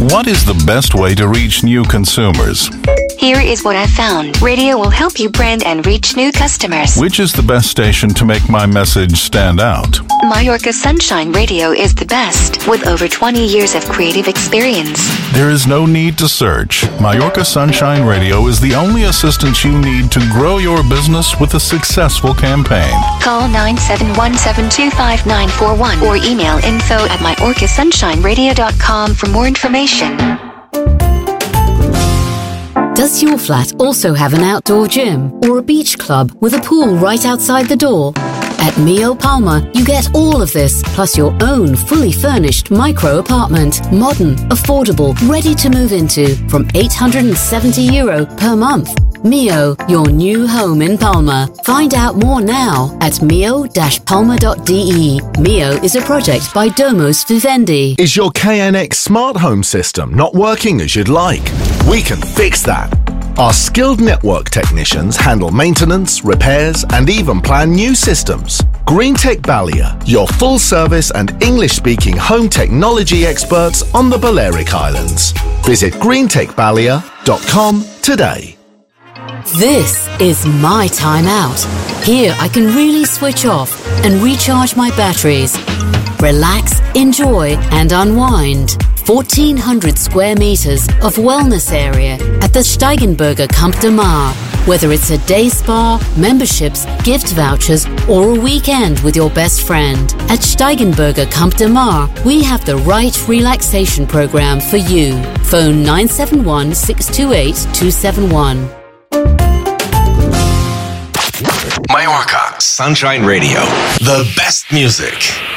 What is the best way to reach new consumers? Here is what I found. Radio will help you brand and reach new customers. Which is the best station to make my message stand out? Mallorca Sunshine Radio is the best, with over 20 years of creative experience. There is no need to search. Mallorca Sunshine Radio is the only assistance you need to grow your business with a successful campaign. Call 971-725-941 or email info@mallorcasunshineradio.com for more information. Does your flat also have an outdoor gym or a beach club with a pool right outside the door? At Mio Palma, you get all of this, plus your own fully furnished micro apartment. Modern, affordable, ready to move into, from €870 per month. Mio, your new home in Palma. Find out more now at mio-palma.de. Mio is a project by Domos Vivendi. Is your KNX smart home system not working as you'd like? We can fix that. Our skilled network technicians handle maintenance, repairs, and even plan new systems. GreenTech Balia, your full-service and English-speaking home technology experts on the Balearic Islands. Visit greentechbalia.com today. This is my time out. Here I can really switch off and recharge my batteries. Relax, enjoy, and unwind. 1,400 square meters of wellness area at the Steigenberger Camp de Mar. Whether it's a day spa, memberships, gift vouchers, or a weekend with your best friend. At Steigenberger Camp de Mar, we have the right relaxation program for you. Phone 971-628-271. Mallorca Sunshine Radio. The best music.